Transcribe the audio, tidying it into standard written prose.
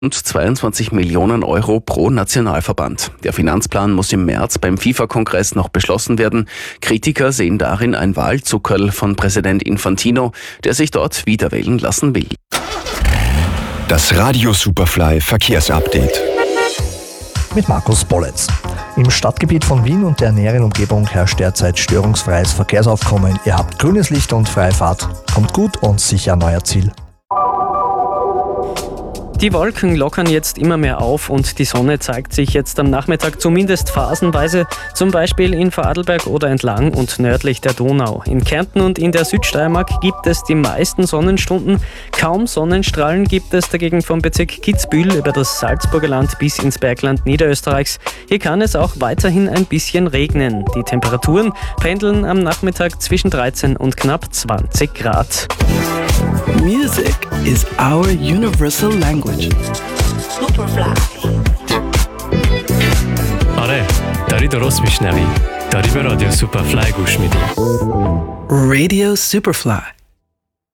und 22 Millionen Euro pro Nationalverband. Der Finanzplan muss im März beim FIFA-Kongress noch beschlossen werden. Kritiker sehen darin ein Wahlzuckerl von Präsident Infantino, der sich dort wiederwählen lassen will. Das Radio Superfly Verkehrsupdate. Mit Markus Bolletz. Im Stadtgebiet von Wien und der näheren Umgebung herrscht derzeit störungsfreies Verkehrsaufkommen. Ihr habt grünes Licht und freie Fahrt. Kommt gut und sicher an euer Ziel. Die Wolken lockern jetzt immer mehr auf und die Sonne zeigt sich jetzt am Nachmittag zumindest phasenweise, zum Beispiel in Vorarlberg oder entlang und nördlich der Donau. In Kärnten und in der Südsteiermark gibt es die meisten Sonnenstunden. Kaum Sonnenstrahlen gibt es dagegen vom Bezirk Kitzbühel über das Salzburger Land bis ins Bergland Niederösterreichs. Hier kann es auch weiterhin ein bisschen regnen. Die Temperaturen pendeln am Nachmittag zwischen 13 und knapp 20 Grad. Music is our universal language. Superfly. آره داری درست میشنوی. داری به رادیو سوپرفلای گوش میدی. Radio Superfly.